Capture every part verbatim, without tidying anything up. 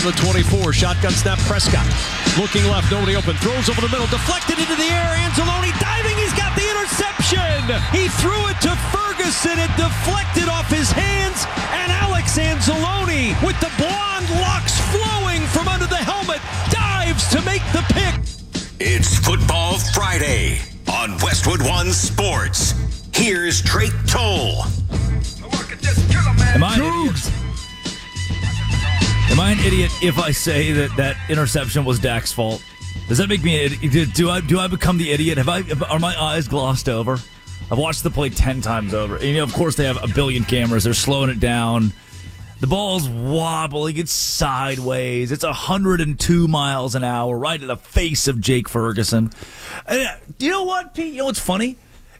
from the twenty-four. Shotgun snap, Prescott. Looking left, nobody open. Throws over the middle, deflected into the air. Anzalone diving, he's got the interception. He threw it to Ferguson. It deflected off his hands. And Alex Anzalone, with the blonde locks flowing from under the helmet, dives to make the pick. It's Football Friday on Westwood One Sports. Here's Drake Toll. Am I an idiot? Am I an idiot if I say that that interception was Dak's fault? Does that make me an idiot? Do I do I become the idiot? Have I are my eyes glossed over? I've watched the play ten times over. And, you know, of course, they have a billion cameras. They're slowing it down. The ball's wobbling. It's sideways. It's one hundred two miles an hour right in the face of Jake Ferguson. And, you know what, Pete? You know what's funny?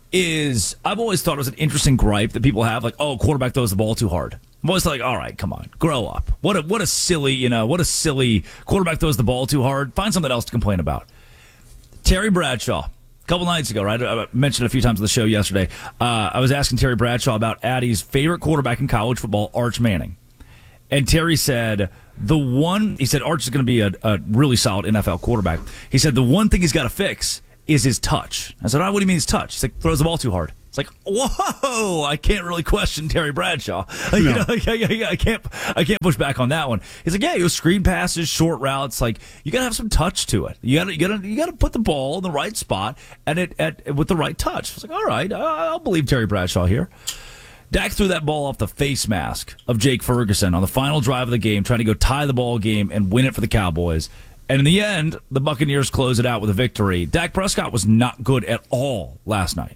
Is I've always thought it was an interesting gripe that people have, like, oh, quarterback throws the ball too hard. I'm always like, all right, come on, grow up. What a what a silly, you know, what a silly quarterback throws the ball too hard. Find something else to complain about. Terry Bradshaw, a couple nights ago, right? I mentioned it a few times on the show yesterday. Uh, I was asking Terry Bradshaw about Addie's favorite quarterback in college football, Arch Manning. And Terry said, the one, he said, Arch is going to be a, a really solid N F L quarterback. He said, the one thing he's got to fix is his touch. I said, oh, what do you mean his touch? He's like, throws the ball too hard. It's like, whoa, I can't really question Terry Bradshaw. No. You know, I, I can't I can't push back on that one. He's like, yeah, it was screen passes, short routes. Like, you got to have some touch to it. You got to you got to you got to put the ball in the right spot and it at with the right touch. I was like, all right, I'll believe Terry Bradshaw here. Dak threw that ball off the face mask of Jake Ferguson on the final drive of the game, trying to go tie the ball game and win it for the Cowboys. And in the end, the Buccaneers close it out with a victory. Dak Prescott was not good at all last night.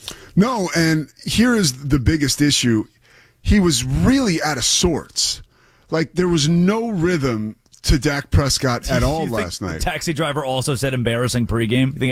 No, and here is the biggest issue. He was really out of sorts. Like, there was no rhythm to Dak Prescott at all last night. The taxi driver also said embarrassing pregame. You think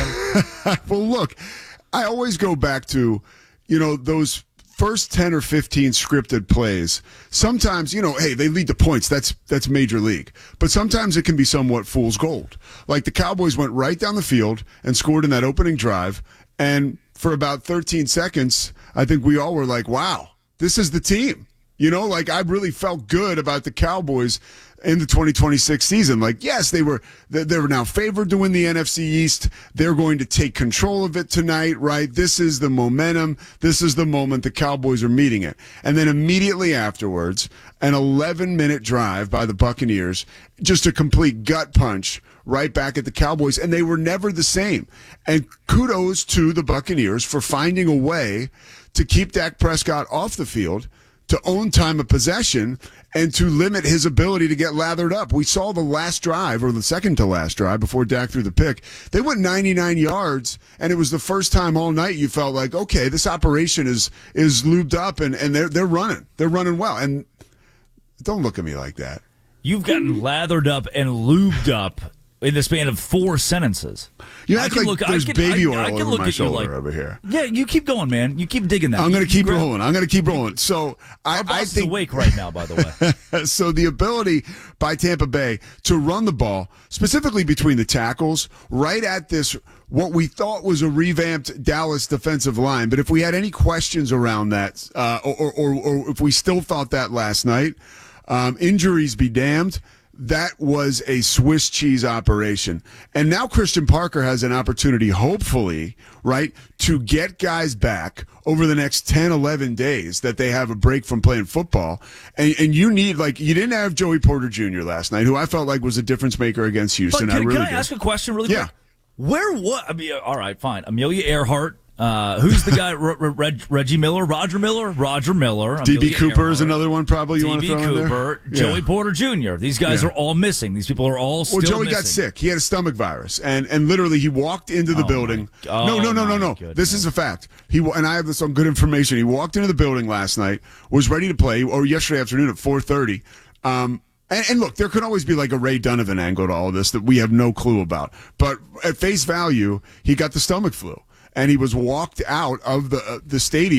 it was Well, look, I always go back to, you know, those first ten or fifteen scripted plays. Sometimes, you know, hey, they lead to points. That's that's major league. But sometimes it can be somewhat fool's gold. Like, the Cowboys went right down the field and scored in that opening drive, and for about thirteen seconds, I think we all were like, wow, this is the team. You know, like, I really felt good about the Cowboys in the twenty twenty-six season. Like, yes, they were they were now favored to win the N F C East. They're going to take control of it tonight, right? This is the momentum. This is the moment the Cowboys are meeting it. And then immediately afterwards, an eleven-minute drive by the Buccaneers, just a complete gut punch right back at the Cowboys, and they were never the same. And kudos to the Buccaneers for finding a way to keep Dak Prescott off the field, to own time of possession, and to limit his ability to get lathered up. We saw the last drive, or the second to last drive, before Dak threw the pick. They went ninety-nine yards, and it was the first time all night you felt like, okay, this operation is is lubed up, and, and they're, they're running. They're running well. And don't look at me like that. You've gotten lathered up and lubed up in the span of four sentences. You act like look, there's can, baby oil I, I over my shoulder like, over here. Yeah, you keep going, man. You keep digging that. I'm going to keep grab, rolling. I'm going to keep rolling. So I, our boss I think is awake right now, by the way. So the ability by Tampa Bay to run the ball, specifically between the tackles, right at this, what we thought was a revamped Dallas defensive line. But if we had any questions around that, uh, or, or, or if we still thought that last night, um, injuries be damned. That was a Swiss cheese operation. And now Christian Parker has an opportunity, hopefully, right, to get guys back over the next ten, eleven days that they have a break from playing football. And, and you need, like, you didn't have Joey Porter Junior last night, who I felt like was a difference maker against Houston. But can I, really can I did. ask a question really yeah. quick? Where what? I mean, all right, fine. Amelia Earhart. Uh, who's the guy? R- R- Reg- Reggie Miller, Roger Miller, Roger Miller. D B Cooper Earhart, is another one probably you want to throw Cooper, in there. Joey yeah. Porter Junior These guys yeah. are all missing. These people are all still Well, Joey missing. got sick. He had a stomach virus, and and literally he walked into the oh building. My, no, no, no, no, no. Goodness. This is a fact. He and I have some good information. He walked into the building last night, was ready to play, or yesterday afternoon at four thirty. Um, And, and look, there could always be like a Ray Donovan angle to all of this that we have no clue about. But at face value, he got the stomach flu, and he was walked out of the uh, the stadium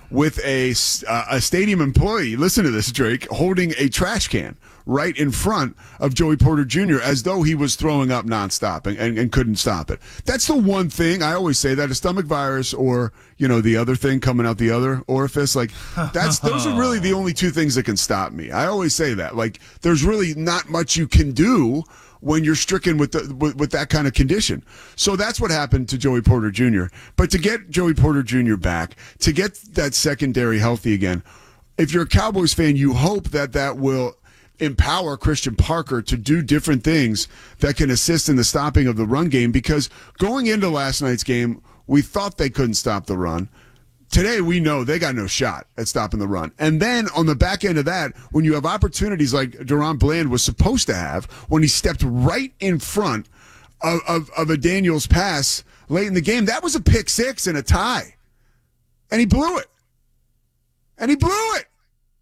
with a, uh, a stadium employee, listen to this, Drake, holding a trash can right in front of Joey Porter Junior as though he was throwing up nonstop and, and, and couldn't stop it. That's the one thing I always say, that a stomach virus or, you know, the other thing coming out the other orifice, like that's those are really the only two things that can stop me. I always say that. Like there's really not much you can do when you're stricken with, the, with with that kind of condition. So that's what happened to Joey Porter Junior But to get Joey Porter Junior back, to get that secondary healthy again, if you're a Cowboys fan, you hope that that will empower Christian Parker to do different things that can assist in the stopping of the run game, because going into last night's game, we thought they couldn't stop the run. Today, we know they got no shot at stopping the run. And then on the back end of that, when you have opportunities like Deron Bland was supposed to have, when he stepped right in front of, of, of a Daniels pass late in the game, that was a pick six and a tie. And he blew it. And he blew it.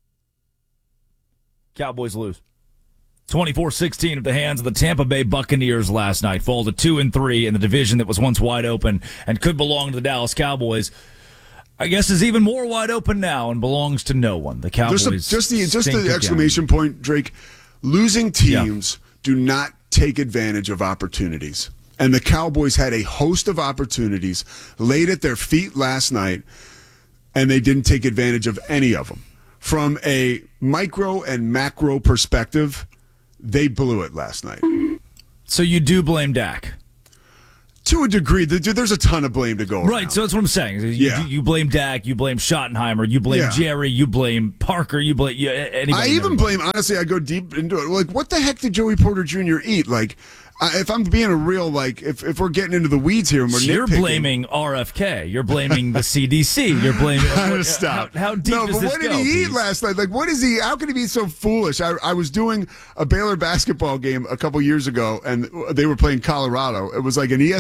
Cowboys lose twenty-four sixteen at the hands of the Tampa Bay Buccaneers last night, fall to two and three in the division that was once wide open and could belong to the Dallas Cowboys. I guess is even more wide open now and belongs to no one. The Cowboys just, a, just the just the again. exclamation point, Drake. Losing teams yeah. do not take advantage of opportunities. And the Cowboys had a host of opportunities laid at their feet last night, and they didn't take advantage of any of them. From a micro and macro perspective, they blew it last night. So you do blame Dak? To a degree. There's a ton of blame to go around. Right, so that's what I'm saying. You, yeah. you blame Dak, you blame Schottenheimer, you blame yeah. Jerry, you blame Parker, you blame you, anybody. I even blame, honestly, I go deep into it. Like, what the heck did Joey Porter Junior eat? Like, Uh, if I'm being a real, like, if, if we're getting into the weeds here and we're so you're nitpicking, blaming R F K. You're blaming the C D C. You're blaming. What, Stop. How, how deep no, does but this what did go, he please? eat last night? Like, what is he? How can he be so foolish? I, I was doing a Baylor basketball game a couple years ago, and they were playing Colorado. It was like an E S